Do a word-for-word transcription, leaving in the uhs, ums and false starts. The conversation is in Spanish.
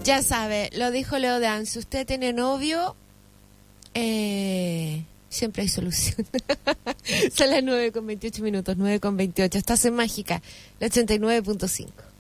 Ya sabe, lo dijo Leo Dan, si usted tiene novio, eh, siempre hay solución. Son las nueve con veintiocho minutos, nueve con veintiocho. Estás en Mágica, la ochenta y nueve punto cinco.